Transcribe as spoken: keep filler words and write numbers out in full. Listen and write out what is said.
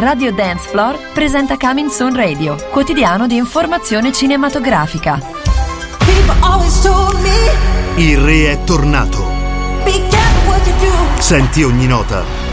Radio Dance Floor presenta Coming Soon Radio, quotidiano di informazione cinematografica. Il re è tornato. Senti ogni nota.